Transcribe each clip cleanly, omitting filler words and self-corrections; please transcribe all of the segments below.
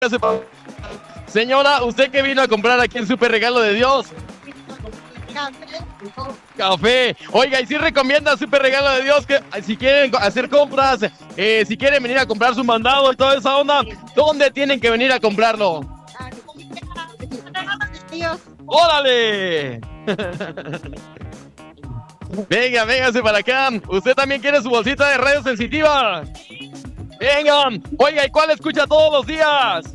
Señora, ¿usted qué vino a comprar aquí en Super Regalo de Dios? Café. Oiga, y si recomienda Super Regalo de Dios que si quieren hacer compras, si quieren venir a comprar su mandado y toda esa onda, ¿dónde tienen que venir a comprarlo? ¡Órale! Venga, véngase para acá. ¿Usted también quiere su bolsita de radio sensitiva? Venga. Oiga, ¿y cuál escucha todos los días?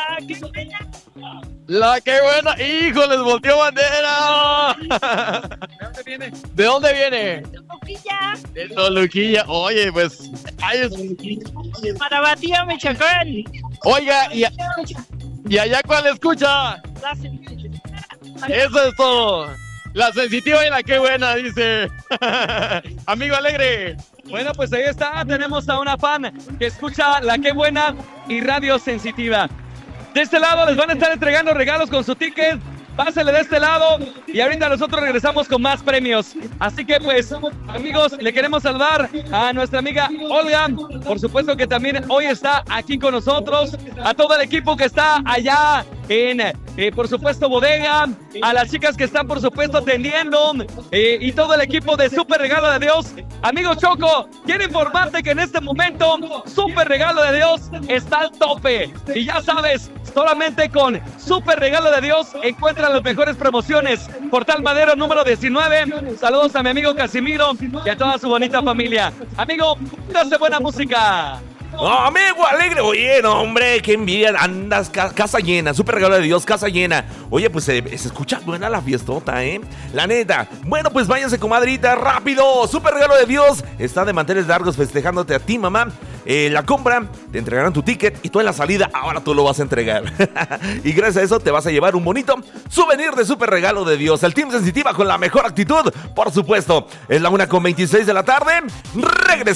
La que buena. ¡Híjoles, volteó bandera! ¿De dónde viene? ¿De dónde viene? De Toluquilla. De Toluquilla. Oye, pues... Para Batío, Michoacán. Oiga, ¿y allá cuál escucha? La sensitiva. Eso es todo. La sensitiva y la que buena, dice. Amigo Alegre. Bueno, pues ahí está. Tenemos a una fan que escucha La Qué Buena y Radio Sensitiva. De este lado les van a estar entregando regalos con su ticket. Pásale de este lado y ahorita nosotros regresamos con más premios. Así que pues, amigos, le queremos saludar a nuestra amiga Olga. Por supuesto que también hoy está aquí con nosotros. A todo el equipo que está allá en, por supuesto, bodega. A las chicas que están, por supuesto, atendiendo. Y todo el equipo de Super Regalo de Dios. Amigos Choco, quiero informarte que en este momento Super Regalo de Dios está al tope. Y ya sabes, solamente con Super Regalo de Dios encuentran las mejores promociones. Portal Madero número 19. Saludos a mi amigo Casimiro y a toda su bonita familia. Amigo, dale buena música. Oh, amigo Alegre, oye, no, hombre, qué envidia, andas casa llena, Super Regalo de Dios, casa llena. Oye, pues se escucha buena la fiestota, la neta. Bueno, pues váyanse, comadrita, rápido. Super Regalo de Dios está de manteles largos festejándote a ti, mamá. La compra, te entregarán tu ticket y tú en la salida, ahora tú lo vas a entregar. Y gracias a eso te vas a llevar un bonito souvenir de Super Regalo de Dios. El Team Sensitiva con la mejor actitud, por supuesto. Es la 1:26 de la tarde. Regresamos.